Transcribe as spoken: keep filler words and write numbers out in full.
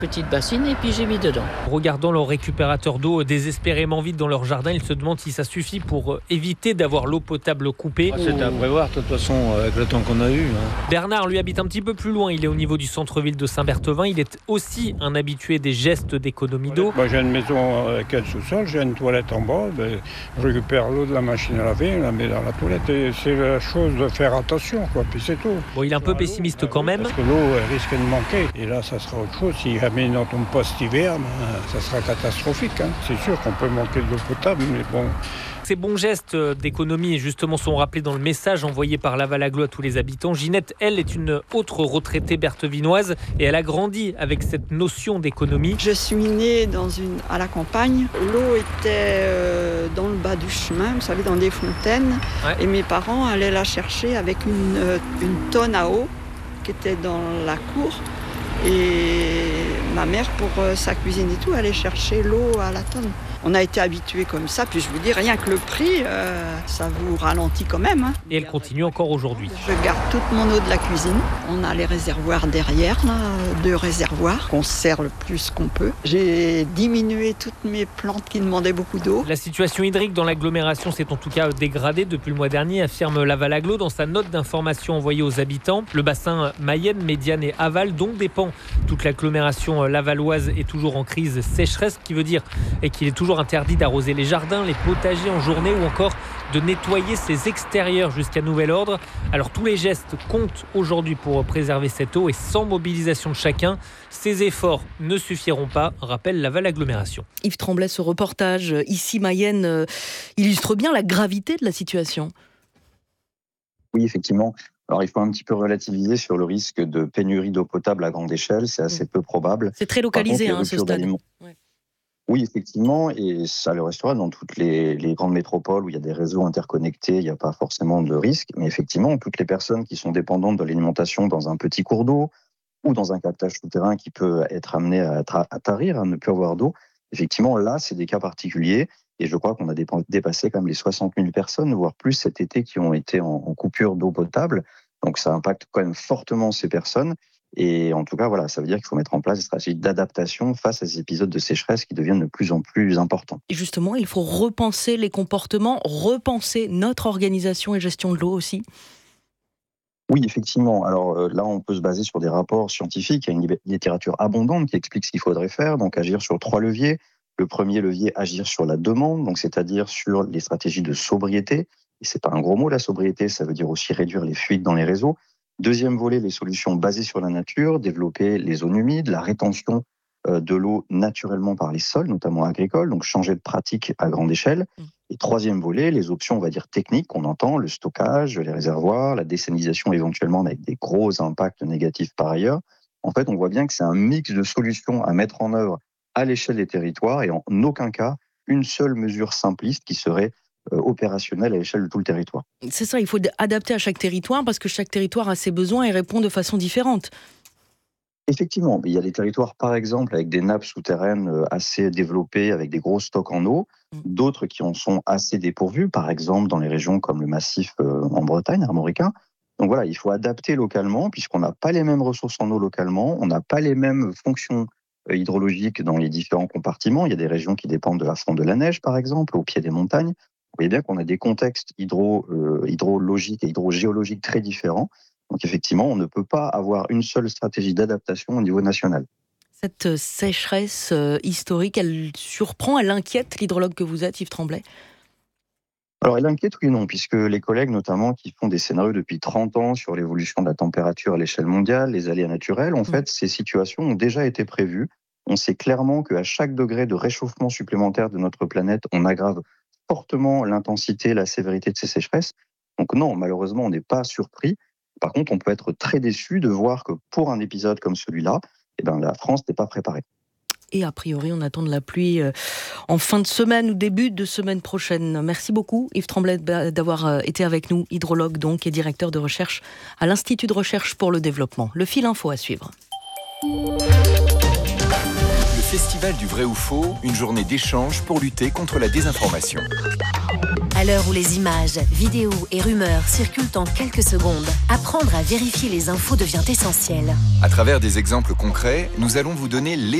Petite bassine et puis j'ai mis dedans. Regardant leur récupérateur d'eau désespérément vide dans leur jardin, ils se demandent si ça suffit pour éviter d'avoir l'eau potable coupée. Ah, c'était à prévoir de toute façon avec le temps qu'on a eu. Hein. Bernard lui habite un petit peu plus loin, il est au niveau du centre-ville de Saint-Berthevin. Il est aussi un habitué des gestes d'économie d'eau. Moi, j'ai une maison avec un sous-sol, j'ai une toilette en bas, ben, je récupère l'eau de la machine à laver, je la mets dans la toilette et c'est la chose de faire attention, quoi, puis c'est tout. Bon, il est un peu pessimiste quand même. Parce que l'eau elle risque de manquer et là ça sera autre chose. Si jamais il n'en tombe pas cet hiver, ben, ça sera catastrophique. Hein. C'est sûr qu'on peut manquer d'eau potable, mais bon... Ces bons gestes d'économie justement sont rappelés dans le message envoyé par Laval-Aglo à tous les habitants. Ginette, elle, est une autre retraitée berthevinoise et elle a grandi avec cette notion d'économie. Je suis née dans une, à la campagne. L'eau était euh, dans le bas du chemin, vous savez, dans des fontaines. Ouais. Et mes parents allaient la chercher avec une, euh, une tonne à eau qui était dans la cour. Et ma mère, pour euh, sa cuisine et tout, allait chercher l'eau à la tonne. On a été habitués comme ça, puis je vous dis, rien que le prix, euh, ça vous ralentit quand même. Hein. Et elle continue encore aujourd'hui. Je garde toute mon eau de la cuisine. On a les réservoirs derrière, là, deux réservoirs, qu'on sert le plus qu'on peut. J'ai diminué toutes mes plantes qui demandaient beaucoup d'eau. La situation hydrique dans l'agglomération s'est en tout cas dégradée depuis le mois dernier, affirme Laval-Aglo dans sa note d'information envoyée aux habitants. Le bassin Mayenne, Médiane et Aval, dont dépend toute l'agglomération lavalloise, est toujours en crise sécheresse, ce qui veut dire et qu'il est toujours interdit d'arroser les jardins, les potagers en journée ou encore de nettoyer ses extérieurs jusqu'à nouvel ordre. Alors tous les gestes comptent aujourd'hui pour préserver cette eau et sans mobilisation de chacun, ces efforts ne suffiront pas, rappelle Laval Agglomération. Yves Tremblay, ce reportage ici Mayenne euh, illustre bien la gravité de la situation. Oui, effectivement. Alors, il faut un petit peu relativiser sur le risque de pénurie d'eau potable à grande échelle. C'est assez peu probable. C'est très localisé, contre, hein, ce stade. Ouais. Oui, effectivement, et ça le restera dans toutes les, les grandes métropoles où il y a des réseaux interconnectés, il n'y a pas forcément de risque. Mais effectivement, toutes les personnes qui sont dépendantes de l'alimentation dans un petit cours d'eau ou dans un captage souterrain qui peut être amené à, tra- à tarir, à ne plus avoir d'eau, effectivement, là, c'est des cas particuliers. Et je crois qu'on a dépassé quand même les soixante mille personnes, voire plus cet été, qui ont été en, en coupure d'eau potable. Donc ça impacte quand même fortement ces personnes. Et en tout cas, voilà, ça veut dire qu'il faut mettre en place des stratégies d'adaptation face à ces épisodes de sécheresse qui deviennent de plus en plus importants. Et justement, il faut repenser les comportements, repenser notre organisation et gestion de l'eau aussi. Oui, effectivement. Alors euh, là, on peut se baser sur des rapports scientifiques. Il y a une littérature abondante qui explique ce qu'il faudrait faire. Donc agir sur trois leviers. Le premier levier, agir sur la demande, donc c'est-à-dire sur les stratégies de sobriété. Et c'est pas un gros mot, la sobriété, ça veut dire aussi réduire les fuites dans les réseaux. Deuxième volet, les solutions basées sur la nature, développer les zones humides, la rétention de l'eau naturellement par les sols, notamment agricoles, donc changer de pratique à grande échelle. Et troisième volet, les options, on va dire, techniques qu'on entend, le stockage, les réservoirs, la dessalination éventuellement avec des gros impacts négatifs par ailleurs. En fait, on voit bien que c'est un mix de solutions à mettre en œuvre à l'échelle des territoires et en aucun cas une seule mesure simpliste qui serait Euh, opérationnel à l'échelle de tout le territoire. C'est ça, il faut adapter à chaque territoire parce que chaque territoire a ses besoins et répond de façon différente. Effectivement, il y a des territoires par exemple avec des nappes souterraines assez développées, avec des gros stocks en eau, mmh. d'autres qui en sont assez dépourvus, par exemple dans les régions comme le massif euh, en Bretagne, armoricain. Donc voilà, il faut adapter localement puisqu'on n'a pas les mêmes ressources en eau localement, on n'a pas les mêmes fonctions euh, hydrologiques dans les différents compartiments. Il y a des régions qui dépendent de la fonte de la neige par exemple, au pied des montagnes. Vous voyez bien qu'on a des contextes hydro, euh, hydrologiques et hydrogéologiques très différents. Donc effectivement, on ne peut pas avoir une seule stratégie d'adaptation au niveau national. Cette sécheresse euh, historique, elle surprend, elle inquiète l'hydrologue que vous êtes, Yves Tremblay ? Alors elle inquiète, oui et non, puisque les collègues notamment qui font des scénarios depuis trente ans sur l'évolution de la température à l'échelle mondiale, les aléas naturels, en mmh. fait, ces situations ont déjà été prévues. On sait clairement qu'à chaque degré de réchauffement supplémentaire de notre planète, on aggrave fortement l'intensité, la sévérité de ces sécheresses. Donc non, malheureusement, on n'est pas surpris. Par contre, on peut être très déçu de voir que pour un épisode comme celui-là, eh ben, la France n'est pas préparée. Et a priori, on attend de la pluie en fin de semaine ou début de semaine prochaine. Merci beaucoup, Yves Tremblay, d'avoir été avec nous, hydrologue donc et directeur de recherche à l'Institut de recherche pour le développement. Le fil info à suivre. Festival du vrai ou faux, une journée d'échange pour lutter contre la désinformation. À l'heure où les images, vidéos et rumeurs circulent en quelques secondes, apprendre à vérifier les infos devient essentiel. À travers des exemples concrets, nous allons vous donner les